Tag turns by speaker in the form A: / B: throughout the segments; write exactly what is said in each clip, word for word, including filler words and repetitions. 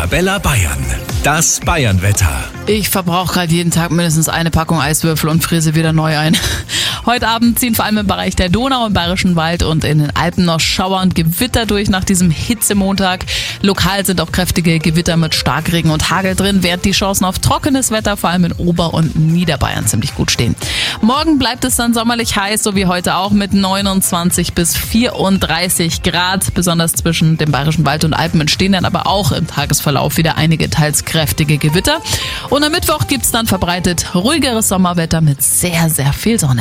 A: Arabella Bayern, das Bayernwetter.
B: Ich verbrauche gerade jeden Tag mindestens eine Packung Eiswürfel und fräse wieder neu ein. Heute Abend ziehen vor allem im Bereich der Donau, im Bayerischen Wald und in den Alpen noch Schauer und Gewitter durch nach diesem Hitzemontag. Lokal sind auch kräftige Gewitter mit Starkregen und Hagel drin, während die Chancen auf trockenes Wetter vor allem in Ober- und Niederbayern ziemlich gut stehen. Morgen bleibt es dann sommerlich heiß, so wie heute auch, mit neunundzwanzig bis vierunddreißig Grad. Besonders zwischen dem Bayerischen Wald und Alpen entstehen dann aber auch im Tagesverlauf wieder einige teils kräftige Gewitter. Und am Mittwoch gibt's dann verbreitet ruhigeres Sommerwetter mit sehr, sehr viel Sonne.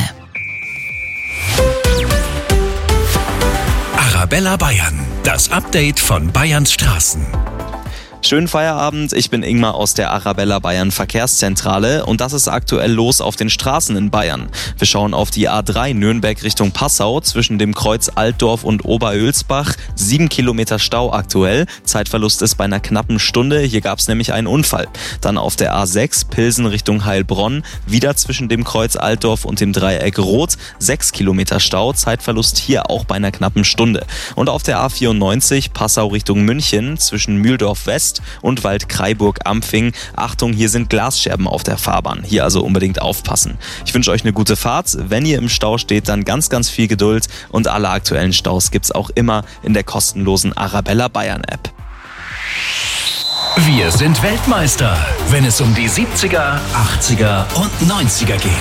A: Arabella Bayern, das Update von Bayerns Straßen.
C: Schönen Feierabend, ich bin Ingmar aus der Arabella Bayern Verkehrszentrale und das ist aktuell los auf den Straßen in Bayern. Wir schauen auf die A drei Nürnberg Richtung Passau zwischen dem Kreuz Altdorf und Oberölsbach. Sieben Kilometer Stau aktuell, Zeitverlust ist bei einer knappen Stunde, hier gab es nämlich einen Unfall. Dann auf der A sechs Pilsen Richtung Heilbronn, wieder zwischen dem Kreuz Altdorf und dem Dreieck Rot. Sechs Kilometer Stau, Zeitverlust hier auch bei einer knappen Stunde. Und auf der A vierundneunzig Passau Richtung München zwischen Mühldorf West und Waldkraiburg-Ampfing. Achtung, hier sind Glasscherben auf der Fahrbahn. Hier also unbedingt aufpassen. Ich wünsche euch eine gute Fahrt. Wenn ihr im Stau steht, dann ganz, ganz viel Geduld. Und alle aktuellen Staus gibt's auch immer in der kostenlosen Arabella Bayern App.
A: Wir sind Weltmeister, wenn es um die siebziger, achtziger und neunziger geht.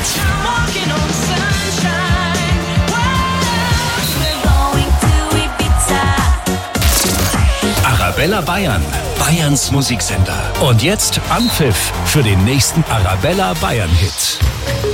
A: Arabella Bayern, Bayerns Musiksender. Und jetzt Anpfiff für den nächsten Arabella Bayern Hit.